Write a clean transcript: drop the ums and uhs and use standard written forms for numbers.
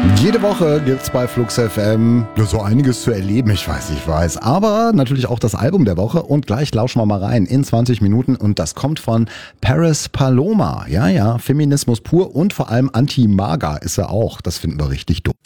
Jede Woche gibt's bei Flux FM so einiges zu erleben, ich weiß. Aber natürlich auch das Album der Woche und gleich lauschen wir mal rein in 20 Minuten und das kommt von Paris Paloma. Ja, Feminismus pur und vor allem Anti-Maga ist er auch. Das finden wir richtig doof.